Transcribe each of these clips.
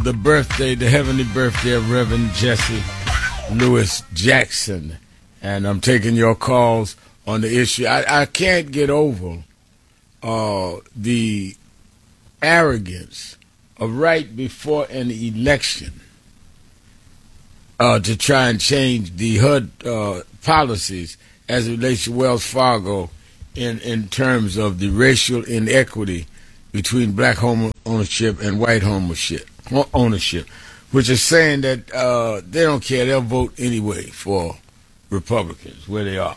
the birthday, the heavenly birthday of Reverend Jesse Lewis Jackson. And I'm taking your calls on the issue. I can't get over the arrogance of right before an election to try and change the HUD policies as it relates to Wells Fargo in terms of the racial inequity between black home ownership and white ownership, which is saying that they don't care. They'll vote anyway for Republicans where they are.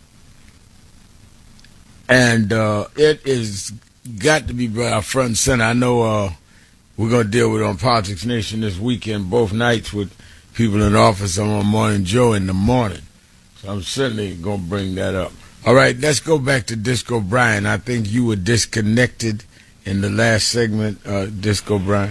And it is got to be brought out front and center. I know we're going to deal with it on Politics Nation this weekend, both nights with people in the office. I'm on Morning Joe in the morning. So I'm certainly going to bring that up. All right, let's go back to Disco Brian. I think you were disconnected in the last segment, Disco Brian.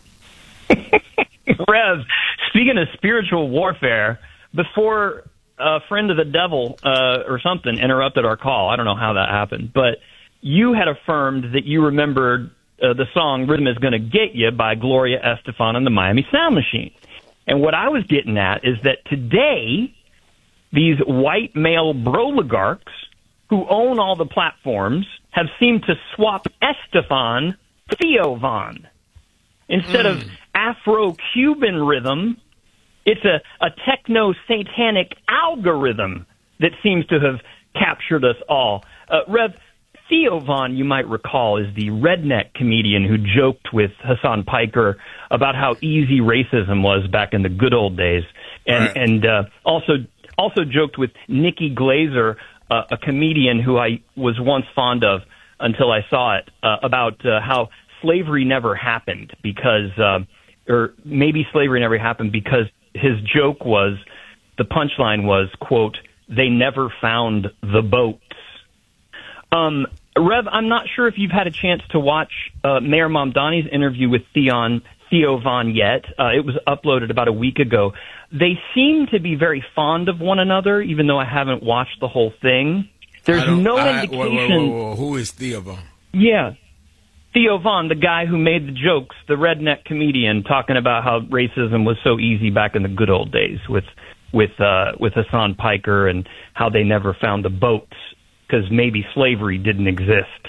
Rev, speaking of spiritual warfare, before a friend of the devil or something interrupted our call, I don't know how that happened, but you had affirmed that you remembered the song Rhythm Is Gonna Get You by Gloria Estefan and the Miami Sound Machine. And what I was getting at is that today, these white male broligarchs who own all the platforms have seemed to swap Estefan for Theo Von. Instead of Afro-Cuban rhythm, it's a techno-satanic algorithm that seems to have captured us all. Rev, Theo Von, you might recall, is the redneck comedian who joked with Hassan Piker about how easy racism was back in the good old days, and also joked with Nikki Glazer, a comedian who I was once fond of until I saw it, about how slavery never happened because, or maybe slavery never happened because his joke was, the punchline was, quote, they never found the boats. Rev, I'm not sure if you've had a chance to watch Mayor Mamdani's interview with Theo Von yet. It was uploaded about a week ago. They seem to be very fond of one another, even though I haven't watched the whole thing. There's no indication. Whoa. Who is Theo Von? Yeah. Theo Von, the guy who made the jokes, the redneck comedian, talking about how racism was so easy back in the good old days with Hassan Piker and how they never found the boats because maybe slavery didn't exist.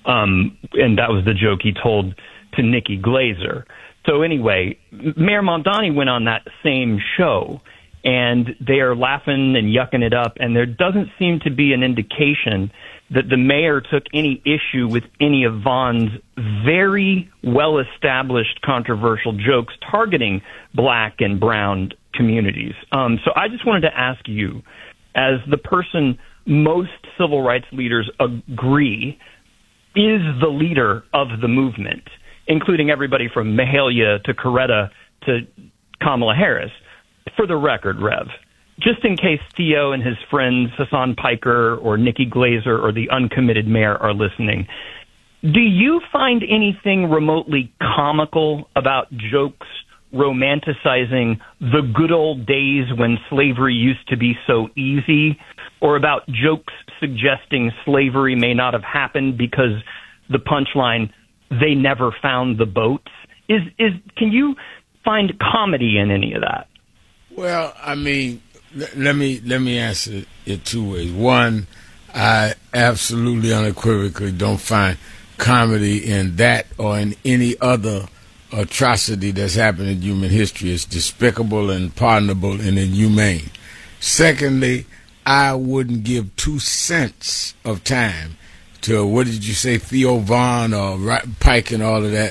And that was the joke he told to Nikki Glazer. So anyway, Mayor Mamdani went on that same show, and they are laughing and yucking it up, and there doesn't seem to be an indication that the mayor took any issue with any of Von's very well-established controversial jokes targeting black and brown communities. So I just wanted to ask you, as the person most civil rights leaders agree is the leader of the movement, including everybody from Mahalia to Coretta to Kamala Harris, for the record, Rev, just in case Theo and his friends Hassan Piker or Nikki Glazer or the uncommitted mayor are listening, do you find anything remotely comical about jokes romanticizing the good old days when slavery used to be so easy, or about jokes suggesting slavery may not have happened because the punchline, they never found the boats? Can you find comedy in any of that? Well, I mean, let me answer it two ways. One, I absolutely unequivocally don't find comedy in that or in any other atrocity that's happened in human history. It's despicable and pardonable and inhumane. Secondly, I wouldn't give 2 cents of time to, what did you say, Theo Von or Pike and all of that.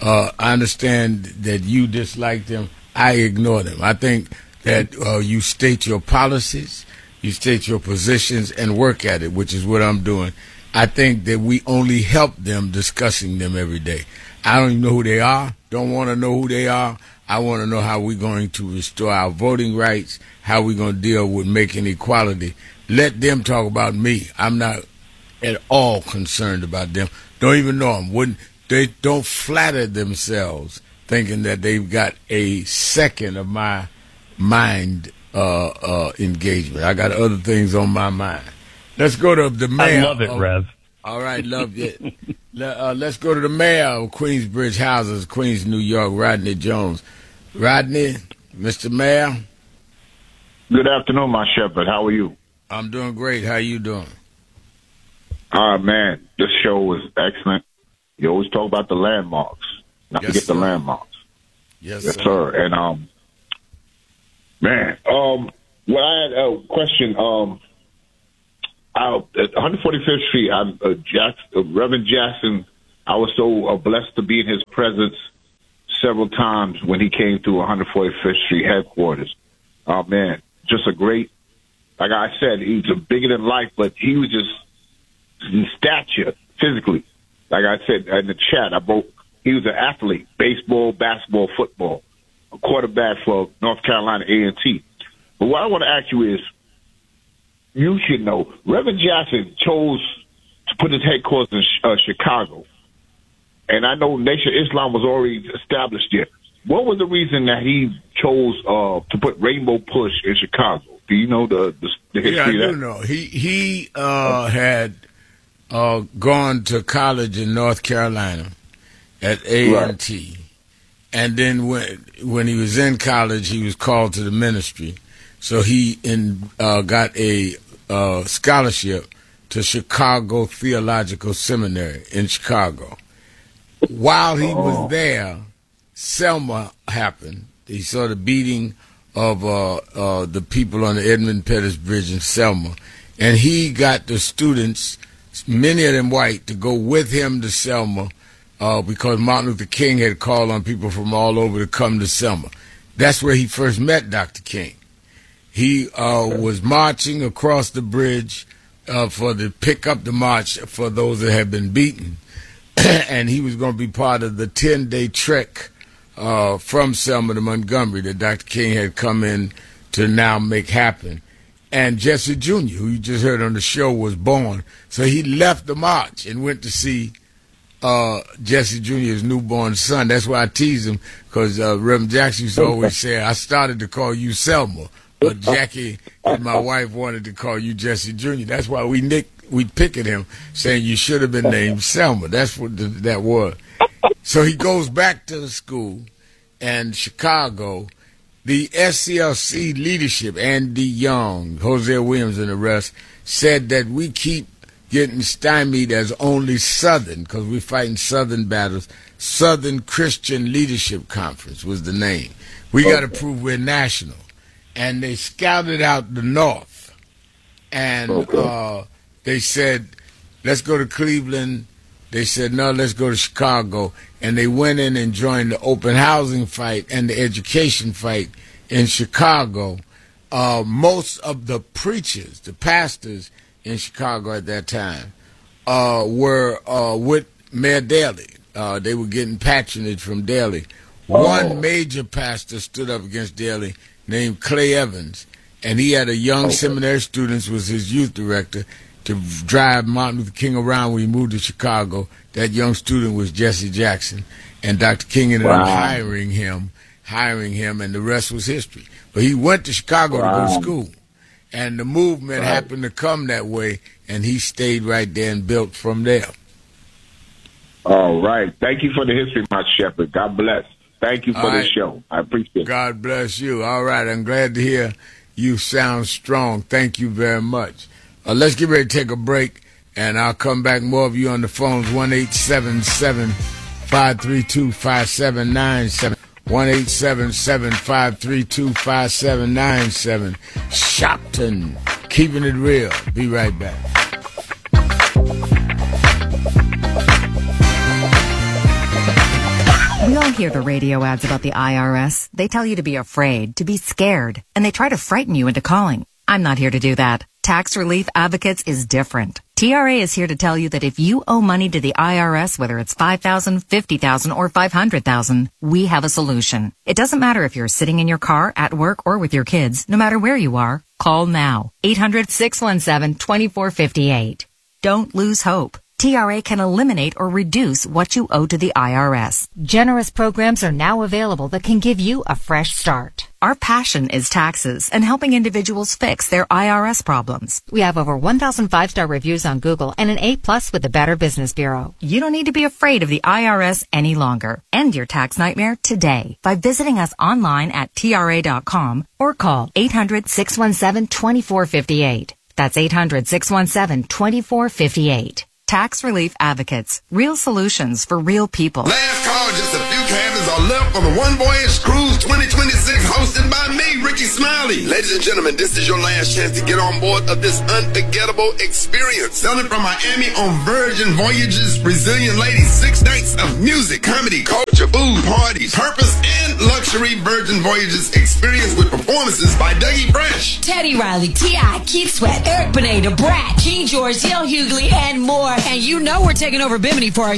I understand that you dislike them. I ignore them. I think that you state your policies, you state your positions, and work at it, which is what I'm doing. I think that we only help them discussing them every day. I don't even know who they are, don't want to know who they are. I want to know how we're going to restore our voting rights, how we're going to deal with making equality. Let them talk about me. I'm not at all concerned about them. Don't even know them. They don't flatter themselves thinking that they've got a second of my mind engagement. I got other things on my mind. Let's go to the mayor. I love it, Rev. All right, love it. Let's go to the mayor of Queensbridge Houses, Queens, New York, Rodney Jones. Rodney, Mr. Mayor. Good afternoon, my shepherd. How are you? I'm doing great. How you doing? Man, this show was excellent. You always talk about the landmarks. Not forget the landmarks. Yes, sir. And man, well, I had a question. At 145th Street, Reverend Jackson. I was so blessed to be in his presence several times when he came to 145th Street headquarters. Oh man, just a great. Like I said, he's a bigger than life, but he was just in stature, physically. Like I said in the chat, he was an athlete, baseball, basketball, football, a quarterback for North Carolina A&T. But what I want to ask you is, you should know, Reverend Jackson chose to put his headquarters in Chicago. And I know Nation of Islam was already established there. What was the reason that he chose to put Rainbow Push in Chicago? Do you know the history of that? Yeah, I do know. He had gone to college in North Carolina at A&T. Right. And then when he was in college, he was called to the ministry. So he got a scholarship to Chicago Theological Seminary in Chicago. While he was there, Selma happened. He saw the beating of the people on the Edmund Pettus Bridge in Selma. And he got the students, many of them white, to go with him to Selma because Martin Luther King had called on people from all over to come to Selma. That's where he first met Dr. King. He was marching across the bridge to pick up the march for those that had been beaten. And he was going to be part of the 10-day trek from Selma to Montgomery that Dr. King had come in to now make happen. And Jesse Jr., who you just heard on the show, was born. So he left the march and went to see Jesse Jr.'s newborn son. That's why I tease him, because Reverend Jackson used to always say, I started to call you Selma, but Jackie and my wife wanted to call you Jesse Jr. That's why we pick at him, saying you should have been named Selma. That's what that was. So he goes back to the school, and Chicago, the SCLC leadership, Andy Young, Hosea Williams, and the rest, said that we keep getting stymied as only Southern, because we're fighting Southern battles. Southern Christian Leadership Conference was the name. We got to prove we're national. And they scouted out the North, and they said, let's go to Cleveland. They said, no, let's go to Chicago. And they went in and joined the open housing fight and the education fight in Chicago. Most of the preachers, the pastors in Chicago at that time, were with Mayor Daley. They were getting patronage from Daley. One major pastor stood up against Daley named Clay Evans, and he had a young seminary student, was his youth director, to drive Martin Luther King around when he moved to Chicago. That young student was Jesse Jackson, and Dr. King ended up hiring him, and the rest was history. But he went to Chicago to go to school, and the movement happened to come that way, and he stayed right there and built from there. All right. Thank you for the history, my shepherd. God bless. Thank you for the show. I appreciate it. God bless you. All right. I'm glad to hear you sound strong. Thank you very much. Let's get ready to take a break, and I'll come back. More of you on the phones, 1-877-532-5797. 1-877-532-5797. Shopton, keeping it real. Be right back. We all hear the radio ads about the IRS. They tell you to be afraid, to be scared, and they try to frighten you into calling. I'm not here to do that. Tax Relief Advocates is different. TRA is here to tell you that if you owe money to the IRS, whether it's $5,000, $50,000, or $500,000, we have a solution. It doesn't matter if you're sitting in your car, at work, or with your kids. No matter where you are, call now. 800-617-2458. Don't lose hope. TRA can eliminate or reduce what you owe to the IRS. Generous programs are now available that can give you a fresh start. Our passion is taxes and helping individuals fix their IRS problems. We have over 1,000 5-star reviews on Google and an A+ with the Better Business Bureau. You don't need to be afraid of the IRS any longer. End your tax nightmare today by visiting us online at TRA.com or call 800-617-2458. That's 800-617-2458. Tax Relief Advocates. Real solutions for real people. Last call, just a few cabins are left on the One Voyage Cruise 2026 hosted by me, Ricky Smiley. Ladies and gentlemen, this is your last chance to get on board of this unforgettable experience. Sailing from Miami on Virgin Voyages, Brazilian ladies, 6 nights of music, comedy, culture, food, parties, purpose, and luxury. Virgin Voyages experience with performances by Dougie Fresh, Teddy Riley, T.I., Keith Sweat, Eric Benet, Brat, King George, Dale Hughley, and more. And you know we're taking over Bimini for our